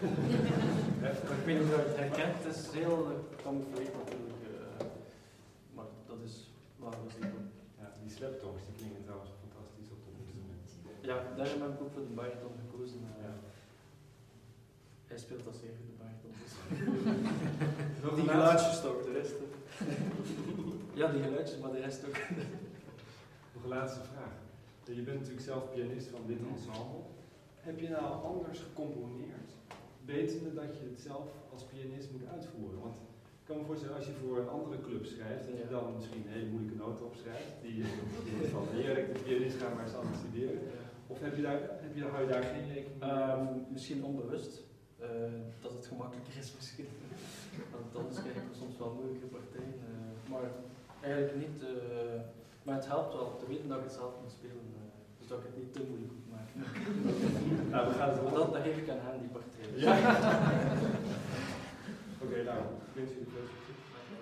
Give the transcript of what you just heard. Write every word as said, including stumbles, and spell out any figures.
Ik weet niet of je het herkent, het is heel camoufleerd natuurlijk, uh, maar dat is waar we zitten. Ja, die slaptongs die klingen trouwens fantastisch op dat instrument. Ja, daarom heb ik ook voor de bariton gekozen. Uh, ja. Hij speelt dat zeer goed, de bariton. Dus. Die geluidjes toch, de rest? Ja, die geluidjes, maar de rest ook. Nog een laatste vraag. Je bent natuurlijk zelf pianist van dit ensemble. Heb je nou anders gecomponeerd, wetende dat je het zelf als pianist moet uitvoeren? Want ik kan me voorstellen, als je voor een andere club schrijft, dat je dan misschien hele moeilijke noten opschrijft, die je van Erik, de pianist, gaat maar eens aan het studeren. Of heb je daar, heb je, hou je daar geen rekening mee? Um, misschien onbewust, uh, dat het gemakkelijker is misschien. Want anders krijg ik soms wel moeilijke partijen. Uh, maar eigenlijk niet, uh, maar het helpt wel te weten dat ik het zelf moet spelen. Uh, dus dat ik het niet te moeilijk moet maken. Nou, we gaan het maar dat, dat geef ik aan hen, die partijen. Ja. Oké, okay, nou, ik wens jullie veel succes.